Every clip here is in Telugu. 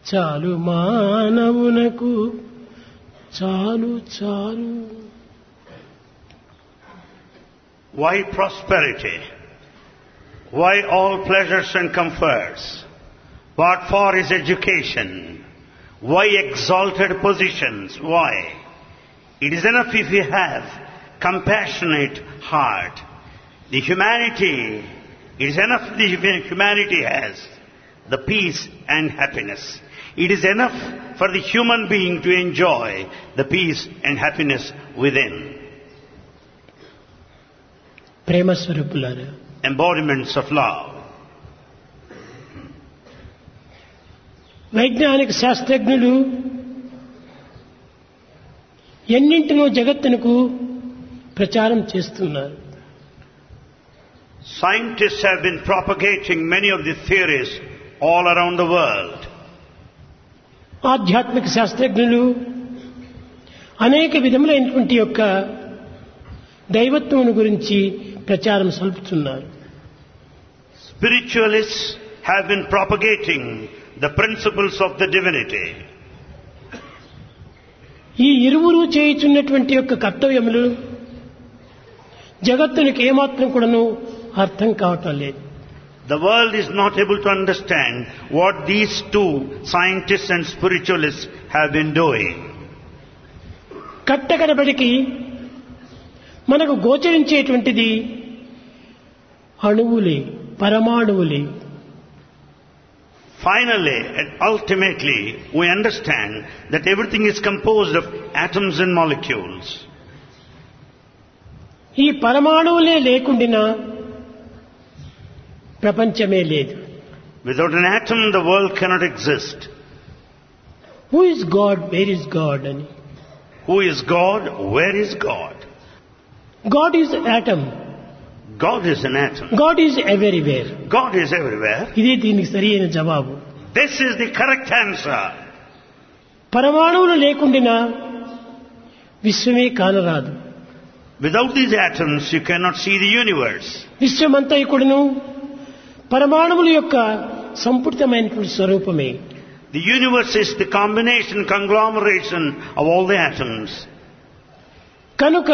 చాలు మానవునకు చాలు చాలు. Why prosperity? Why all pleasures and comforts? What for is education? Why exalted positions? Why? It is enough if you have compassionate heart. The humanity, it is enough if humanity has the peace and happiness. It is enough for the human being to enjoy the peace and happiness within. ప్రేమ స్వరూపులారా, Embodiments of love. వైజ్ఞానిక శాస్త్రజ్ఞులు ఎన్నింటినో జగత్తునకు ప్రచారం చేస్తున్నారు. Scientists have been propagating many of the theories all around the world. ఆధ్యాత్మిక శాస్త్రజ్ఞులు అనేక విధములైనటువంటి యొక్క దైవత్వమును గురించి ప్రచారం సల్పుతున్నారు. Spiritualists have been propagating the principles of the divinity. ఈ ఇరువురు చేయుచున్నటువంటి యొక్క కర్తవ్యములు జగత్తునికి ఏమాత్రం కూడాను అర్థం కావటం లేదు. The world is not able to understand what these two scientists and spiritualists have been doing. కట్టకడబడికి మనకు గోచరించేటువంటిది అణువులే, పరమాణువులే. Finally and ultimately we understand that everything is composed of atoms and molecules. ఈ పరమాణువులే లేకుండినా ప్రపంచమే లేదు. Without an atom the world cannot exist. Who is God, where is God అని. Who is God? Where is God? God is atom. God is an atom. God is everywhere. God is everywhere. ఇది దీనికి సరి అయిన జవాబు. This is the correct answer. పరమాణువులు లేకుండినా విశ్వమే కానరాదు. Without these atoms you cannot see the universe. విశ్వమంతా కూడాను పరమాణువుల యొక్క సంపుటితమైనటువంటి స్వరూపమే. The universe is the combination, conglomeration of all the atoms. కనుక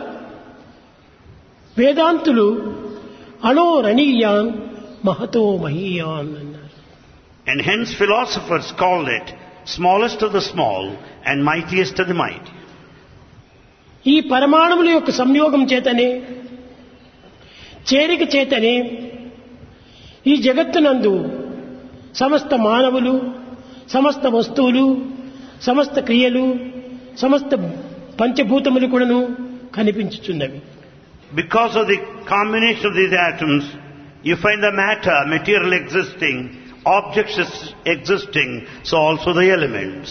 వేదాంతులు అణోరణీయాన్ మహతో మహీయాన్ అన్నారు. And hence philosophers called it smallest of the small and mightiest of the mighty. ఈ పరమాణువుల యొక్క సంయోగం చేతనే, చేరిక చేతనే ఈ జగత్తునందు సమస్త మానవులు, సమస్త వస్తువులు, సమస్త క్రియలు, సమస్త పంచభూతములు కూడాను కనిపించుచున్నవి. Because of the combination of these atoms, you find the matter, material existing, objects existing, so also the elements.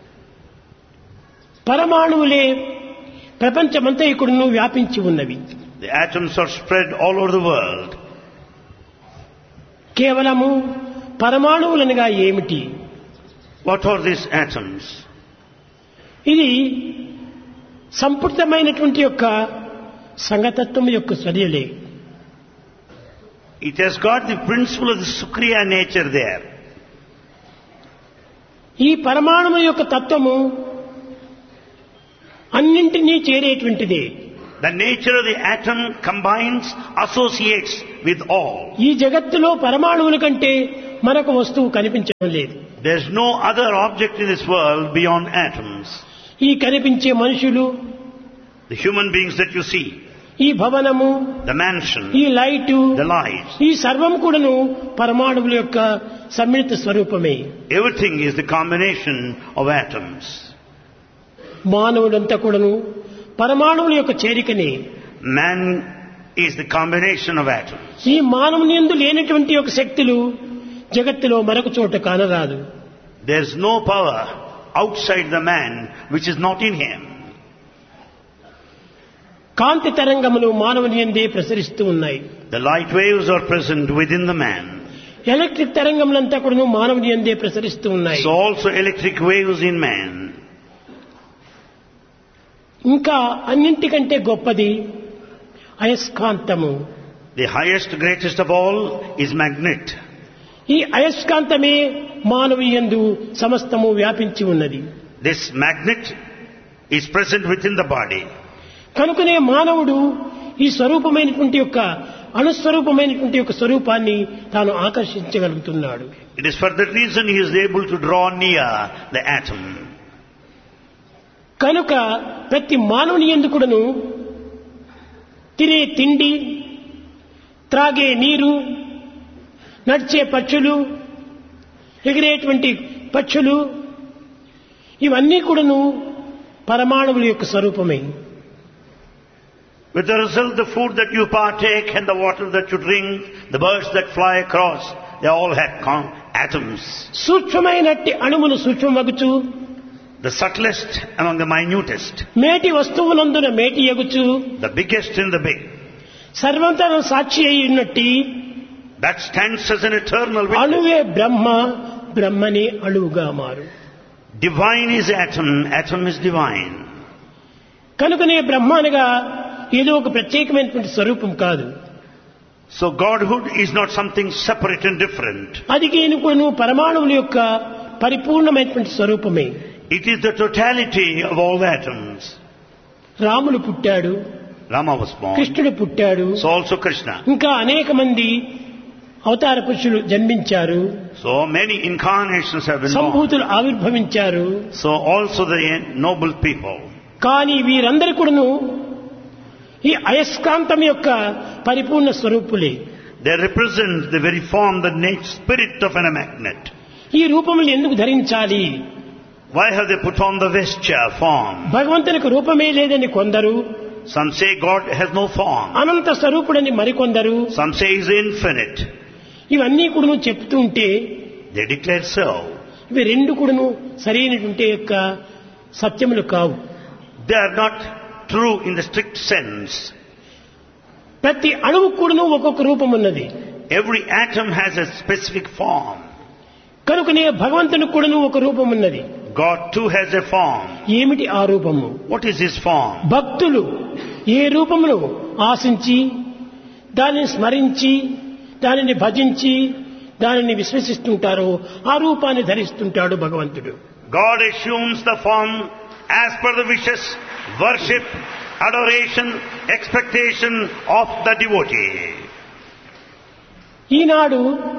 పరమాణువులే ప్రపంచమంతా కూడాను వ్యాపించి ఉన్నవి. The atoms are spread all over the world. కేవలము పరమాణువులనగా ఏమిటి? What are these atoms? ఇది సంపుటితమైనటువంటి యొక్క సంగతత్వం యొక్క చర్యలే. It has got the principle of the Sukriya nature there. ఈ పరమాణువు యొక్క తత్వము అన్నింటినీ చేరేటువంటిదే. The nature of the atom combines, associates with all. ఈ జగత్తులో పరమాణువుల కంటే మనకు వస్తువు కనిపించడం లేదు. There is no other object in this world beyond atoms. ఈ కనిపించే మనుషులు, The human beings that you see, ఈ భవనము, the mansion, ఈ లైటు, the lights, ఈ సర్వం కూడాను పరమాణువుల యొక్క సమ్మిళిత స్వరూపమే. everything is the combination of atoms. మానవుడంతా కూడాను పరమాణువుల యొక్క చేరికనే. Man is the combination of atoms. ఈ మానవుని యందు లేనటువంటి యొక్క శక్తులు జగత్తులో మరొక చోట కానరాదు. There is no power outside the man which is not in him. కాంతి తరంగములు మానవుని యందే ప్రసరిస్తూ ఉన్నాయి. The light waves are present within the man. Electric తరంగములంతా కూడా మానవుని యందే ప్రసరిస్తూ ఉన్నాయి. So also electric waves in man. ఇంకా అన్నింటికంటే గొప్పది అయస్కాంతము. The highest, greatest of all is magnet. ఈ అయస్కాంతమే మానవుని యందు సమస్తము వ్యాపించి ఉన్నది. This magnet is present within the body. కనుకనే మానవుడు ఈ స్వరూపమైనటువంటి యొక్క అణుస్వరూపమైనటువంటి యొక్క స్వరూపాన్ని తాను ఆకర్షించగలుగుతున్నాడు. It is for that reason he is able to draw near the atom. కనుక ప్రతి మానవుని యందు కూడాను తినే తిండి, త్రాగే నీరు, నడిచే పక్షులు, ఎగిరేటువంటి పక్షులు ఇవన్నీ కూడాను పరమాణువుల యొక్క స్వరూపమే. With the result, the food that you partake and the water that you drink, the birds that fly across, they all have atoms. సూక్ష్మమైనట్టి అణువులు సూక్ష్మమగుచు, The subtlest among the minutest, మేటి వస్తువునందున మేటి ఎగుచు, the biggest in the big, సర్వంతరం సాక్షి అయి ఉన్నట్టి that stands as an eternal witness. అణువే బ్రహ్మ, బ్రహ్మనే అణువుగా మారు. Divine is atom, atom is divine. కనుకనే బ్రహ్మ అనగా ఏదో ఒక ప్రత్యేకమైనటువంటి స్వరూపం కాదు. So Godhood is not something separate and different. అది కేనుకును పరమాణువుల యొక్క పరిపూర్ణమైనటువంటి స్వరూపమే. It is the totality of all the atoms. రాముడు పుట్టాడు, Rama was born, కృష్ణుడు పుట్టాడు, so also Krishna. ఇంకా అనేక మంది అవతార పురుషులు జన్మించారు, So many incarnations have been born. సంభూతులు ఆవిర్భవించారు. So also the noble people. కానీ వీరందరూ కూడాను ఈ అయస్కాంతం యొక్క పరిపూర్ణ స్వరూపులే. They represent the very form, the spirit of a magnet. ఈ రూపములు ఎందుకు ధరించాలి? Why have they put on the vesture form? భగవంతునికి రూపమే లేదని కొందరు, Some say God has no form. అనంత స్వరూపుడని మరికొందరు. Some say He is infinite. ఇవన్నీ కూడాను చెప్తూ ఉంటే They declare so. ఇవి రెండు కూడాను సరైనటువంటి యొక్క సత్యములు కావు. They are not true in the strict sense. ప్రతి అణువు కూడాను ఒక్కొక్క రూపం ఉన్నది. Every atom has a specific form. కనుకనే భగవంతునికి కూడాను ఒక రూపం ఉన్నది. God too has a form. ఏమిటి ఆ రూపము? What is His form? భక్తులు ఏ రూపమును ఆశించి, దానిని స్మరించి, దానిని భజించి, దానిని విశ్వసిస్తుంటారో ఆ రూపాన్ని ధరిస్తుంటాడు భగవంతుడు. God assumes the form as per the wishes, worship, adoration, expectation of the devotee. ఈనాడు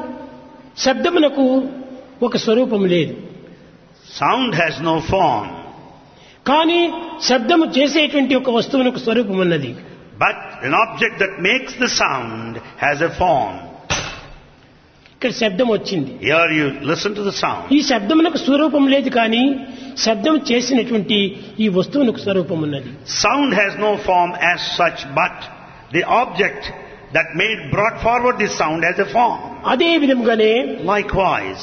శబ్దమునకు ఒక స్వరూపం లేదు. Sound has no form. కానీ శబ్దము చేసేటువంటి ఒక వస్తువునకు స్వరూపం ఉన్నది. But an object that makes the sound has a form. ఇక్కడ శబ్దం వచ్చింది. Here you listen to the sound. ఈ శబ్దమునకు స్వరూపం లేదు, కానీ శబ్దం చేసినటువంటి ఈ వస్తువునకు స్వరూపం ఉన్నది. Sound has no form as such, but the object that brought forward this sound has a form. అదే విధంగానే Likewise,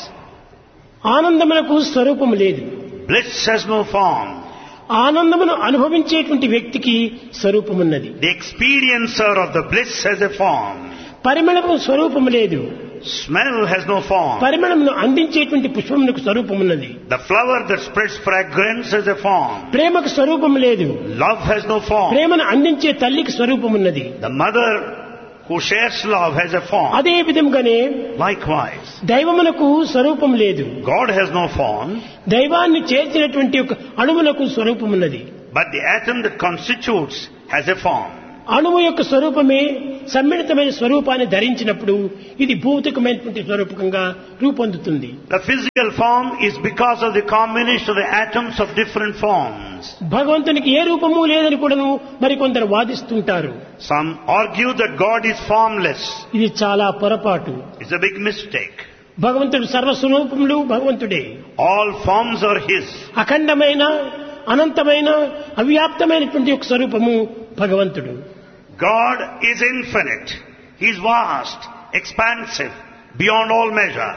ఆనందమునకు స్వరూపం లేదు. bliss has no form. ఆనందమును అనుభవించేటువంటి వ్యక్తికి స్వరూపం ఉన్నది. The experiencer of the bliss has a form. పరిమళము స్వరూపం లేదు. Smell has no form. పరిమళమును అందించేటువంటి పుష్పమునకు స్వరూపం ఉన్నది. The flower that spreads fragrance has a form. ప్రేమకు స్వరూపం లేదు. Love has no form. ప్రేమను అందించే తల్లికి స్వరూపం ఉన్నది. The mother who shares love has a form. అదే విధంగానే Likewise, దైవమునకు స్వరూపం లేదు. God has no form, దైవాన్ని చేర్చినటువంటి ఒక అణువునకు స్వరూపం ఉన్నది. but the atom that constitutes has a form. అణువు యొక్క స్వరూపమే సమ్మిళితమైన స్వరూపాన్ని ధరించినప్పుడు ఇది భౌతికమైనటువంటి స్వరూపకంగా రూపొందుతుంది. The physical form is because of the combination of the atoms of different forms. భగవంతునికి ఏ రూపము లేదని కూడాను మరికొందరు వాదిస్తుంటారు. Some argue that God is formless. ఇది చాలా పొరపాటు. It's a big mistake. భగవంతుడు సర్వస్వరూపములు భగవంతుడే. All forms are His. అఖండమైన, అనంతమైన, అవ్యాప్తమైనటువంటి ఒక స్వరూపము భగవంతుడు. God is infinite. He is vast, expansive, beyond all measure.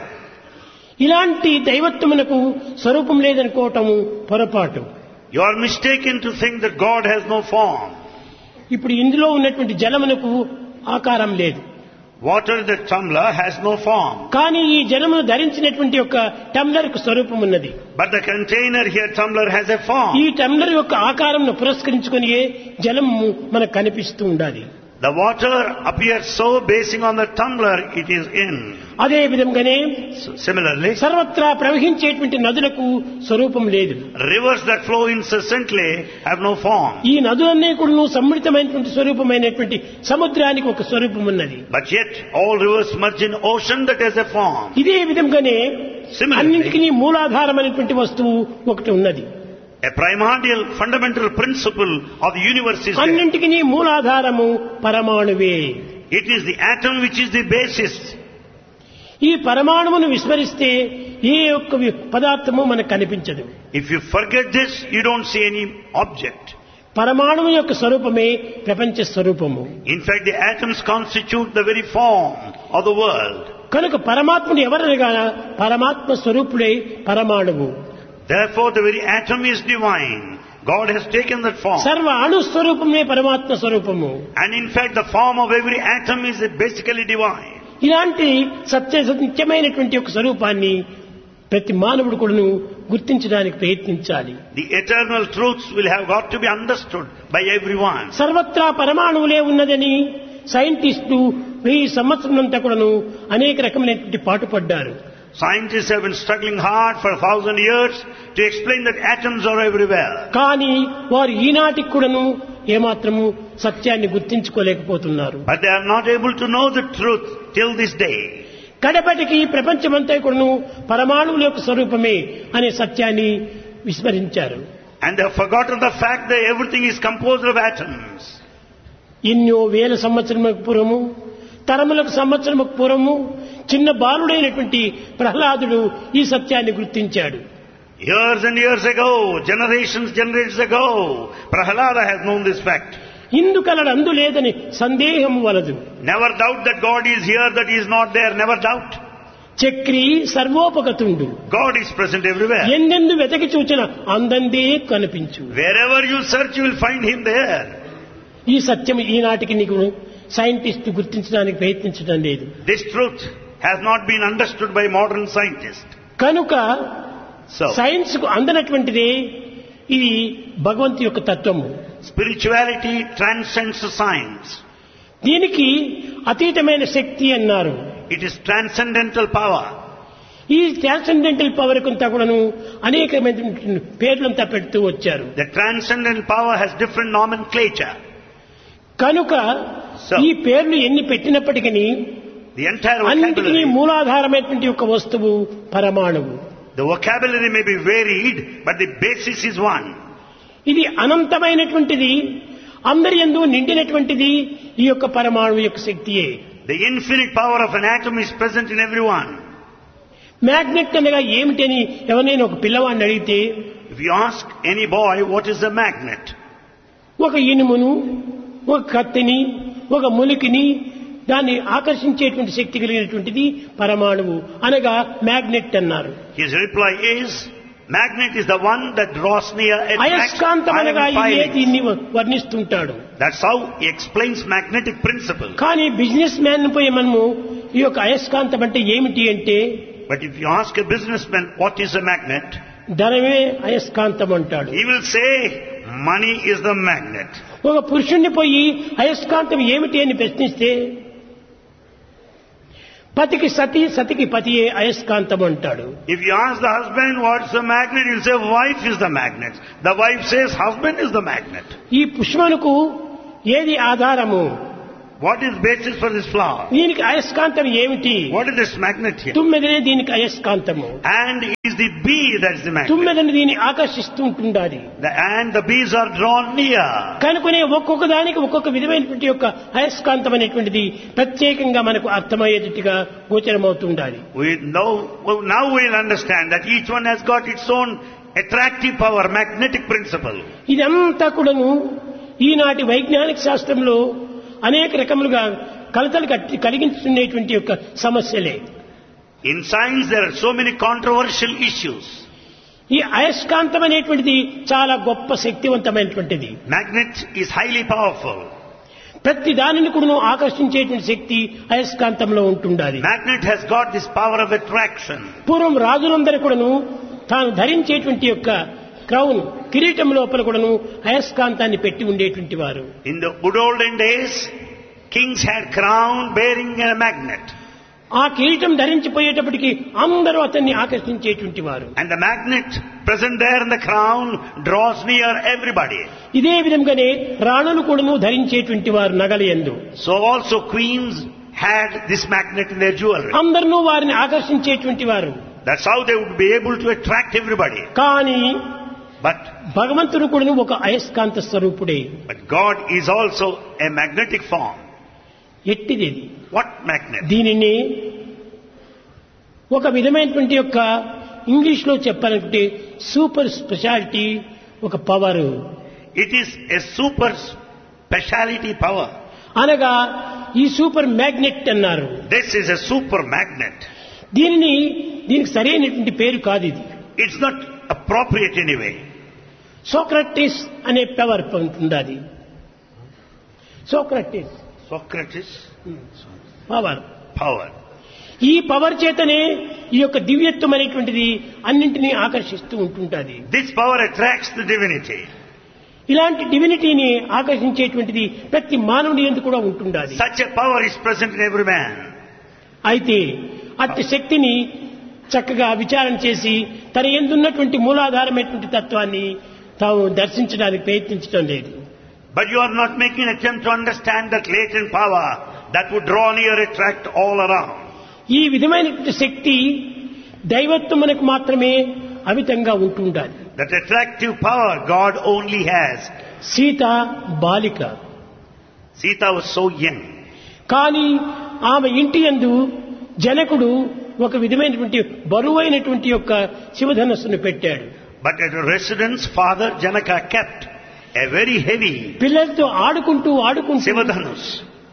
ఇలాంటి దైవత్వమునకు స్వరూపం లేదనుకోవటము పొరపాటు. You are mistaken to think that God has no form. ఇప్పుడు ఇందులో ఉన్నటువంటి జలమునకు ఆకారం లేదు. Water in the tumbler has no form. కానీ ఈ జలమును ధరించినటువంటి యొక్క టంబ్లర్ కు స్వరూపం ఉన్నది. But the container here, tumbler, has a form. ఈ టంబ్లర్ యొక్క ఆకారంను పురస్కరించుకొని జలము మనకు కనిపిస్తూ ఉండాలి. The water appears so basing on the tumbler it is in. అదే విధంగానే Similarly, సర్వత్రా ప్రవహించేటువంటి నదులకు స్వరూపం లేదు. rivers that flow incessantly have no form. ఈ నదులన్నీ కూడా సమ్మిళితమైనటువంటి స్వరూపమైనటువంటి సముద్రానికి ఒక స్వరూపం ఉన్నది. But yet all rivers merge in ocean that has a form. ఇదే విధంగానే Similarly, అన్నింటికీ మూలాధారమైనటువంటి వస్తువు ఒకటి ఉన్నది. a primordial fundamental principle of the universe is there. అన్నింటికీ మూలాధారము పరమాణువే. It is the atom which is the basis. ఈ పరమాణువును విస్మరిస్తే ఏ ఒక్క పదార్థము మనకు కనిపించదు. If you forget this, you don't see any object. పరమాణువు యొక్క స్వరూపమే ప్రపంచ స్వరూపము. In fact, the atoms constitute the very form of the world. కనుక పరమాత్ముడు ఎవరనగా పరమాత్మ స్వరూపుడే పరమాణువు. Therefore, the very atom is divine. God has taken that form. సర్వ అణు స్వరూపమే పరమాత్మ స్వరూపము. And in fact, the form of every atom is basically divine. ఇలాంటి సత్యమైనటువంటి ఒక స్వరూపాన్ని ప్రతి మానవుడు కూడాను గుర్తించడానికి ప్రయత్నించాలి. The eternal truths will have got to be understood by everyone. సర్వత్రా పరమాణువులే ఉన్నదని సైంటిస్టులు 1000 సంవత్సరాలంతా కూడాను అనేక రకమైనటువంటి పాటుపడ్డారు. Scientists have been struggling hard for 1000 years to explain that atoms are everywhere. కానీ వారు ఈనాటికి కూడాను ఏమాత్రము సత్యాన్ని గుర్తించుకోలేకపోతున్నారు. But they are not able to know the truth till this day. కడపటికి ప్రపంచమంతా కూడాను పరమాణువుల యొక్క స్వరూపమే అనే సత్యాన్ని విస్మరించారు. And they have forgotten the fact that everything is composed of atoms. ఎన్నో వేల సంవత్సరములకు పూర్వము, తరములకు సంవత్సరములకు పూర్వము చిన్న బాలుడైనటువంటి ప్రహ్లాదుడు ఈ సత్యాన్ని గుర్తించాడు. Years and years ago, generations ago, Prahlada has known this fact. ఇందుకలడు అందు లేదని సందేహము వలదు. Never doubt that God is here, that He is not there. Never doubt. Chakri సర్వోపగతుండు. God is present everywhere. ఎందెందు వెతకి చూచిన అందందే కనిపించు. Wherever you search, you will find Him there. ఈ సత్యం ఈనాటికి నీకు సైంటిస్టు గుర్తించడానికి ప్రయత్నించడం లేదు. This truth has not been understood by modern scientists. కనుక So, సైన్స్ కు అందనటువంటిదే ఇది భగవంతు యొక్క తత్వము. spirituality transcends science. దీనికి అతీతమైన శక్తి అన్నారు. It is transcendental power. ఈ ట్రాన్సెండెంటల్ పవర్ కొంతా కూడాను అనేకమైన పేర్లంతా పెడుతూ వచ్చారు. The transcendental power has different nomenclature. కనుక ఈ పేర్లు ఎన్ని పెట్టినప్పటికీ The entire అన్నిటికీ vocabulary, మూలాధారమైనటువంటి ఒక వస్తువు పరమాణువు. the vocabulary may be varied, but the basis is one. ఇది అనంతమైనటువంటిది, అందరి యందు నిండినటువంటిది ఈ యొక్క పరమాణువు యొక్క శక్తియే. The infinite power of an atom is present in everyone. Magnet అనగా ఏమిటని ఎవరైనా ఒక పిల్లవాడిని అడిగితే, If you ask any boy what is a magnet, ఒక ఇనుమును, ఒక కత్తిని, ఒక ములికిని దాన్ని ఆకర్షించేటువంటి శక్తి కలిగినటువంటిది పరమాణువు అనగా మ్యాగ్నెట్ అన్నారు. his reply is, magnet is the one that draws near, attracts అయస్కాంతం అనగా iron ఇదే filings. దీన్ని వర్ణిస్తుంటాడు. That's how he explains magnetic principle. కానీ బిజినెస్ మ్యాన్ పోయి మనము ఈ యొక్క అయస్కాంతం అంటే ఏమిటి అంటే, But if you ask a businessman what is a magnet, ధనమే అయస్కాంతం అంటాడు. he will say money is the magnet. ఒక పురుషుణ్ణి పోయి అయస్కాంతం ఏమిటి అని ప్రశ్నిస్తే, పతికి సతి, సతికి పతియే అయస్కాంతం అంటాడు. If you ask the husband what's the magnet, he'll say wife is the magnet. The wife says husband is the magnet. ఈ పుష్పమునకు ఏది ఆధారము? What is basis for this flower? దీనికి అయస్కాంతం ఏమిటి? What is this magnet here? తుమ్మెదనే దీనికి అయస్కాంతము. And is the bee that is the magnet. తుమ్మెదని దీన్ని ఆకర్షిస్తూ ఉంటుండాలి. And the bees are drawn near. కనుకనే ఒక్కొక్క దానికి ఒక్కొక్క విధమైనటువంటి యొక్క అయస్కాంతం అనేటువంటిది ప్రత్యేకంగా మనకు అర్థమయ్యేటట్టుగా గోచరమవుతుండాలి. Now we'll understand that each one has got its own attractive power, magnetic principle. ఇదంతా కూడాను ఈనాటి వైజ్ఞానిక శాస్త్రంలో అనేక రకములుగా కలతలు కలిగించుకునేటువంటి యొక్క సమస్యలే. In science there are so many controversial issues. ఈ అయస్కాంతం అనేటువంటిది చాలా గొప్ప శక్తివంతమైనటువంటిది. Magnet is highly powerful. ప్రతి దానిని కూడా ఆకర్షించేటువంటి శక్తి అయస్కాంతంలో ఉంటుండాలి. Magnet has got this power of attraction. పూర్వం రాజులందరూ కూడాను తాను ధరించేటువంటి యొక్క క్రౌన్ కిరీటం లోపల కూడాను అయస్కాంతాన్ని పెట్టి ఉండేటువంటి వారు. In the good olden days, Kings had crown bearing a magnet. ఆ కిరీటం ధరించిపోయేటప్పటికి అందరూ అతన్ని ఆకర్షించేటువంటి వారు. And the magnet present there in the crown draws near everybody. ఇదే విధంగానే రాణులు కూడాను ధరించేటువంటి వారు నగలయందు. So also queens had this magnet in their jewelry. అందరూ వారిని ఆకర్షించేటువంటి వారు. That's how they would be able to attract everybody. కానీ But భగవంతుడు కూడాను ఒక అయస్కాంత స్వరూపుడే. God is also a magnetic form. ఎట్టిది? What magnet? దీనిని ఒక విధమైనటువంటి యొక్క ఇంగ్లీష్ లో చెప్పాలంటే సూపర్ స్పెషాలిటీ, ఒక power. It is a super speciality power. అనగా ఈ సూపర్ మ్యాగ్నెట్ అన్నారు. This is a super magnet. దీనికి సరైనటువంటి పేరు కాదు ఇది. It's not appropriate anyway. Socrates అనే పవర్ ఉంటుంది. Socrates power. power. ఈ పవర్ చేతనే ఈ యొక్క దివ్యత్వం అనేటువంటిది అన్నింటినీ ఆకర్షిస్తూ ఉంటుంటుంది. This power attracts the divinity. ఇలాంటి డివినిటీని ఆకర్షించేటువంటిది ప్రతి మానవుని యందు కూడా ఉంటుండాలి. Such a power is present in every man. అయితే అట్టి శక్తిని చక్కగా విచారణ చేసి తన యందున్నటువంటి మూలాధారమైనటువంటి తత్వాన్ని తాము దర్శించడానికి ప్రయత్నించడం లేదు. But you are not making an attempt to understand that latent power that would draw near, attract all around. ఈ విధమైనటువంటి శక్తి దైవత్వమునకు మాత్రమే అమితంగా ఉంటుండాలి. That attractive power God only has. Sita బాలిక. Sita was so young. కానీ ఆమె ఇంటి యందు జనకుడు ఒక విధమైనటువంటి బరువైనటువంటి యొక్క శివధనస్సును పెట్టాడు. But at her residence, Father Janaka kept a very heavy పిల్లలతో ఆడుకుంటూ Sivadhanus.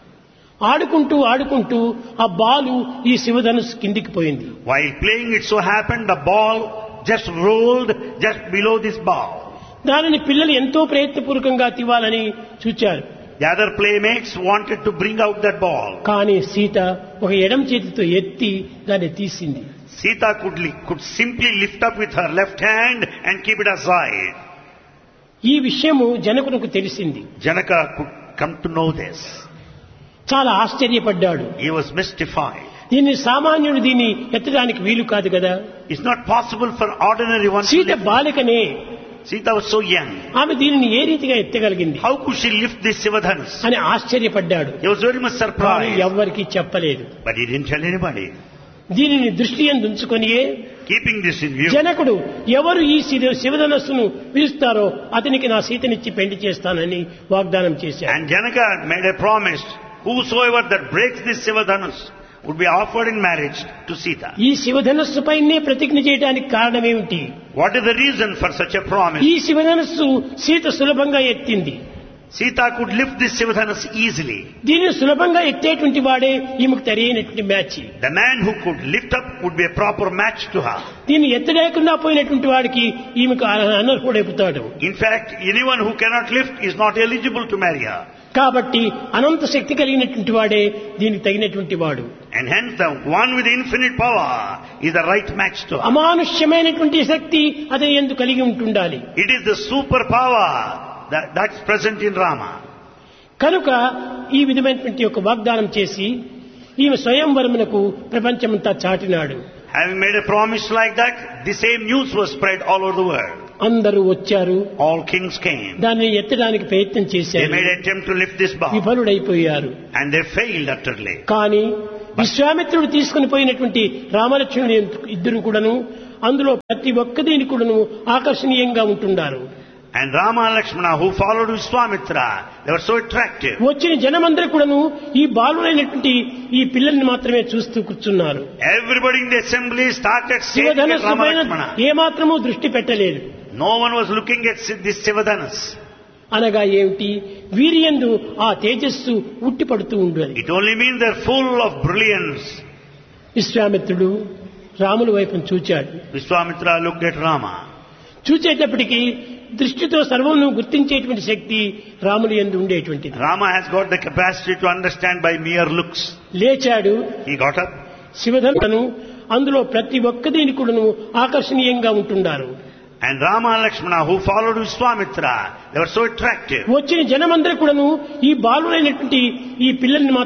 ఆడుకుంటూ ఆ బాలు ఈ శివధనుస్సు కిందికి పోయింది. While playing, it so happened the ball just rolled just below this ball. దానిని పిల్లలు ఎంతో ప్రయత్నపూర్వకంగా తీవాలని చూచారు. The other playmates wanted to bring out that ball. కానీ సీత ఒక ఎడమ చేతితో ఎత్తి దాన్ని తీసింది. Sita could simply lift up with her left hand and keep it aside. ఈ విషయము జనకునికి తెలిసింది. Janaka could come to know this. చాలా ఆశ్చర్యపడ్డాడు. He was mystified. దీన్ని సామాన్యుడు దీన్ని ఎత్తడానికి వీలు కాదు కదా. It's not possible for ordinary one to Sita lift. బాలికనే. Sita was so young. ఆమె దీనిని ఏ రీతిగా ఎత్తగలిగింది How could she lift this Sivadhanus? అని ఆశ్చర్యపడ్డాడు. He was very much కానీ surprised. ఎవ్వరికీ చెప్పలేదు. But he didn't tell anybody. దీనిని దృష్టి యందు ఉంచుకొనియే Keeping this in view, జనకుడు ఎవరు ఈ శివధనస్సును పిలుస్తారో అతనికి నా సీతనిచ్చి పెళ్లి చేస్తానని వాగ్దానం చేశాడు. and Janaka made a promise, whosoever that breaks this Sivadhanus would be offered in marriage to Sita. ఈ శివధనస్సు పైనే ప్రతిజ్ఞ చేయడానికి కారణమేమిటి? What is the reason for such a promise? ఈ శివధనస్సు సీత సులభంగా ఎత్తింది. Sita could lift this Sivadhanus easily. దీనిని సులభంగా ఎత్తేటువంటి వాడే ఈమెకు సరైనటువంటి match. The man who could lift up would be a proper match to her. దీన్ని ఎత్తలేకుండా పోయినటువంటి వాడికి ఈమెకు అనర్హుడైపోతాడు. In fact, anyone who cannot lift is not eligible to marry her. కాబట్టి అనంత శక్తి కలిగినటువంటి వాడే దీనికి తగినటువంటి వాడు. And hence the one with infinite power is the right match to her. అమానుష్యమైనటువంటి శక్తి అతని యందు కలిగి ఉంటుండాలి. It is the super power that's present in Rama. కనుక ఈ విధమైనటువంటి ఒక వాగ్దానం చేసి ఈమె స్వయంవరమునకు ప్రపంచమంతా చాటినాడు. Having made a promise like that, the same news was spread all over the world. అందరూ వచ్చారు. All kings came. దాన్ని ఎత్తడానికి ప్రయత్నం They చేశారు. made an attempt to lift this bar. విఫలుడైపోయారు. And they failed utterly. కానీ విశ్వామిత్రుడు తీసుకుని పోయినటువంటి రామలక్ష్మణుడు ఇద్దరు కూడాను అందులో ప్రతి ఒక్కదీని కూడాను ఆకర్షణీయంగా ఉంటున్నారు. And Rama and Lakshmana, who followed Vishwamitra, they were so attractive. వచ్చిన జనమందరూ కూడాను ఈ బాలులైనటువంటి ఈ పిల్లల్ని మాత్రమే చూస్తూ కూర్చున్నారు. Everybody in the assembly started staring at శివధనస్సు Rama పైన Lakshmana. ఏమాత్రమూ దృష్టి పెట్టలేదు. No one was looking at this Sivadhanus. అనగా ఏమిటి? వీరియందు ఆ తేజస్సు ఉట్టి పడుతూ ఉండేది. It only means they're full of brilliance. విశ్వామిత్రుడు రాముల వైపు చూచాడు. Vishwamitra looked at Rama. చూచేటప్పటికి దృష్టితో సర్వమును గుర్తించేటువంటి శక్తి రాముని యందు ఉండేటువంటిది. Rama has got the capacity to understand by mere looks. లేచాడు. He got up. శివధనులను అందులో ప్రతి ఒక్కదీని కూడాను ఆకర్షణీయంగా ఉంటున్నారు. And Rama and Lakshmana, who followed Vishwamitra, they were so attractive. వచ్చిన జనమందరూ కూడాను ఈ బాలులైనటువంటి ఈ పిల్లల్ని